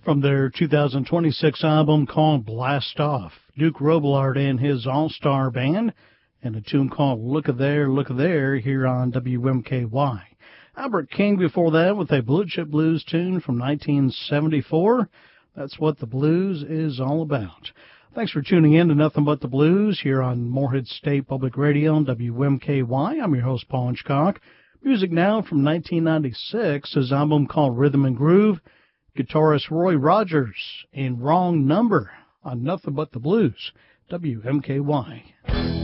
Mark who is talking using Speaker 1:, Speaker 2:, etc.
Speaker 1: From their 2026 album called Blast Off, Duke Robillard and his all-star band, and a tune called Look a There here on WMKY. Albert King before that with a Blue Chip Blues tune from 1974. That's what the blues is all about. Thanks for tuning in to Nothing But the Blues here on Morehead State Public Radio on WMKY. I'm your host, Paul Hitchcock. Music now from 1996, his album called Rhythm and Groove. Guitarist Roy Rogers in Wrong Number on Nothing But the Blues, WMKY.